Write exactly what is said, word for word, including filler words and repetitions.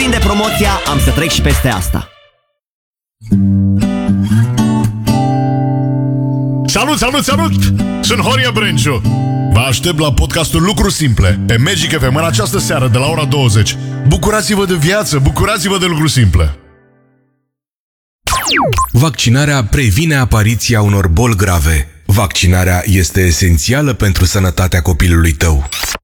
prinde promoția, am să trec și peste asta. Salut, salut, salut! Sunt Horia Brenciu. Vă aștept la podcastul Lucruri Simple pe Magic F M în această seară de la ora douăzeci. Bucurați-vă de viață, bucurați-vă de lucruri simple. Vaccinarea previne apariția unor boli grave. Vaccinarea este esențială pentru sănătatea copilului tău.